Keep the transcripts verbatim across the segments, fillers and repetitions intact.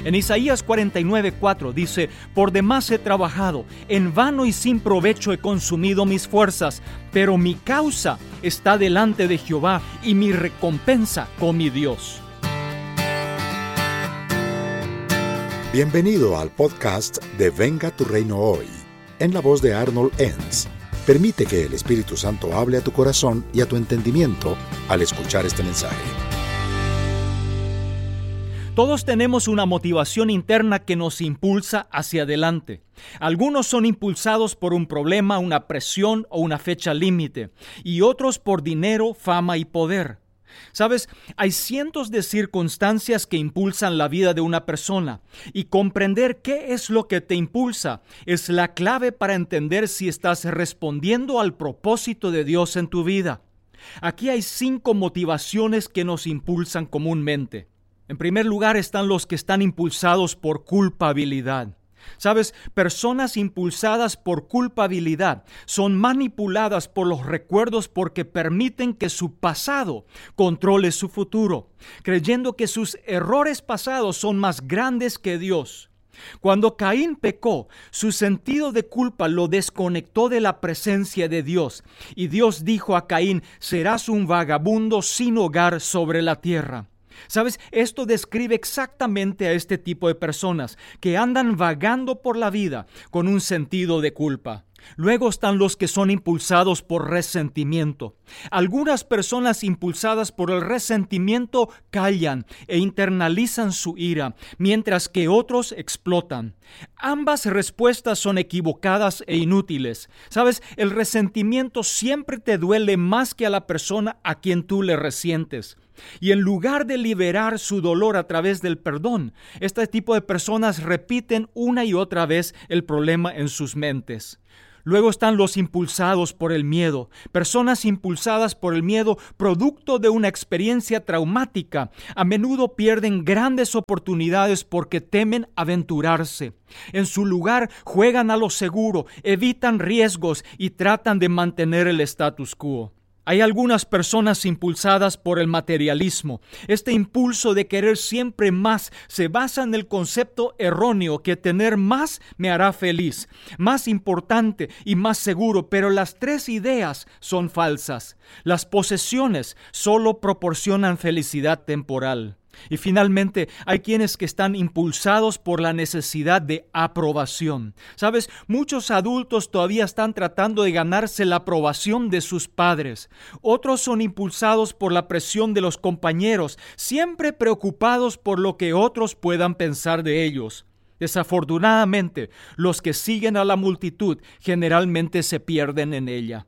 En Isaías cuarenta y nueve, cuatro dice: por demás he trabajado, en vano y sin provecho he consumido mis fuerzas, pero mi causa está delante de Jehová y mi recompensa con mi Dios. Bienvenido al podcast de Venga tu Reino Hoy, en la voz de Arnold Enns. Permite que el Espíritu Santo hable a tu corazón y a tu entendimiento al escuchar este mensaje. Todos tenemos una motivación interna que nos impulsa hacia adelante. Algunos son impulsados por un problema, una presión o una fecha límite, y otros por dinero, fama y poder. ¿Sabes? Hay cientos de circunstancias que impulsan la vida de una persona, y comprender qué es lo que te impulsa es la clave para entender si estás respondiendo al propósito de Dios en tu vida. Aquí hay cinco motivaciones que nos impulsan comúnmente. En primer lugar están los que están impulsados por culpabilidad. ¿Sabes? Personas impulsadas por culpabilidad son manipuladas por los recuerdos porque permiten que su pasado controle su futuro, creyendo que sus errores pasados son más grandes que Dios. Cuando Caín pecó, su sentido de culpa lo desconectó de la presencia de Dios, y Dios dijo a Caín: serás un vagabundo sin hogar sobre la tierra. ¿Sabes? Esto describe exactamente a este tipo de personas que andan vagando por la vida con un sentido de culpa. Luego están los que son impulsados por resentimiento. Algunas personas impulsadas por el resentimiento callan e internalizan su ira, mientras que otros explotan. Ambas respuestas son equivocadas e inútiles. ¿Sabes? El resentimiento siempre te duele más que a la persona a quien tú le resientes. Y en lugar de liberar su dolor a través del perdón, este tipo de personas repiten una y otra vez el problema en sus mentes. Luego están los impulsados por el miedo. Personas impulsadas por el miedo, producto de una experiencia traumática, a menudo pierden grandes oportunidades porque temen aventurarse. En su lugar, juegan a lo seguro, evitan riesgos y tratan de mantener el status quo. Hay algunas personas impulsadas por el materialismo. Este impulso de querer siempre más se basa en el concepto erróneo que tener más me hará feliz, más importante y más seguro, pero las tres ideas son falsas. Las posesiones solo proporcionan felicidad temporal. Y finalmente, hay quienes que están impulsados por la necesidad de aprobación. ¿Sabes? Muchos adultos todavía están tratando de ganarse la aprobación de sus padres. Otros son impulsados por la presión de los compañeros, siempre preocupados por lo que otros puedan pensar de ellos. Desafortunadamente, los que siguen a la multitud generalmente se pierden en ella.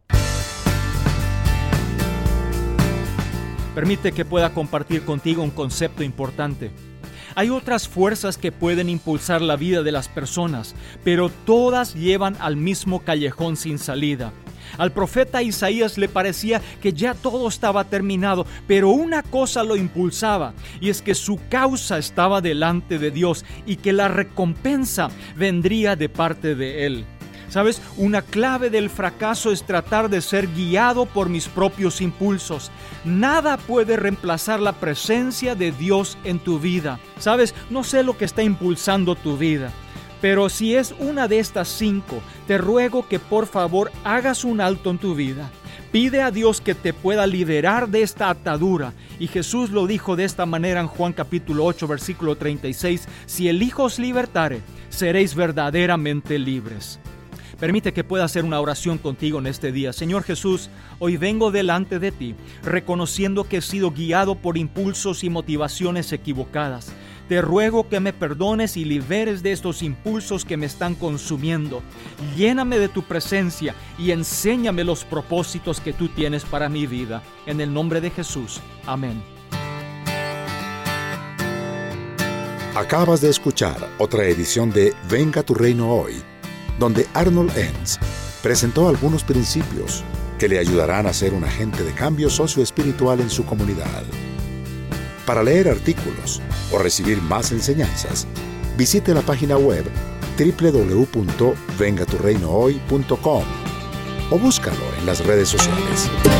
Permite que pueda compartir contigo un concepto importante. Hay otras fuerzas que pueden impulsar la vida de las personas, pero todas llevan al mismo callejón sin salida. Al profeta Isaías le parecía que ya todo estaba terminado, pero una cosa lo impulsaba, y es que su causa estaba delante de Dios y que la recompensa vendría de parte de Él. ¿Sabes? Una clave del fracaso es tratar de ser guiado por mis propios impulsos. Nada puede reemplazar la presencia de Dios en tu vida. ¿Sabes? No sé lo que está impulsando tu vida, pero si es una de estas cinco, te ruego que por favor hagas un alto en tu vida. Pide a Dios que te pueda liberar de esta atadura. Y Jesús lo dijo de esta manera en Juan capítulo ocho, versículo treinta y seis: si el Hijo os libertare, seréis verdaderamente libres. Permite que pueda hacer una oración contigo en este día. Señor Jesús, hoy vengo delante de ti, reconociendo que he sido guiado por impulsos y motivaciones equivocadas. Te ruego que me perdones y liberes de estos impulsos que me están consumiendo. Lléname de tu presencia y enséñame los propósitos que tú tienes para mi vida. En el nombre de Jesús. Amén. Acabas de escuchar otra edición de Venga tu Reino Hoy, donde Arnold Enns presentó algunos principios que le ayudarán a ser un agente de cambio socioespiritual en su comunidad. Para leer artículos o recibir más enseñanzas, visite la página web doble u doble u doble u punto venga tu reino hoy punto com o búscalo en las redes sociales.